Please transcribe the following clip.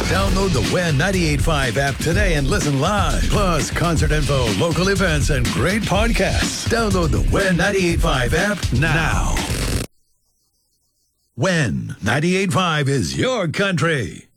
Download the WEN 98.5 app today and listen live. Plus, concert info, local events, and great podcasts. Download the WEN 98.5 app now. WEN 98.5 is your country.